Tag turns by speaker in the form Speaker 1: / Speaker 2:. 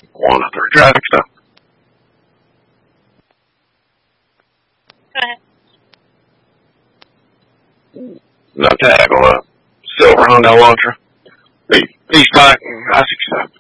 Speaker 1: 103 traffic stop.
Speaker 2: Go ahead.
Speaker 1: No tag on a silver Honda Elantra. East Pike, I-65.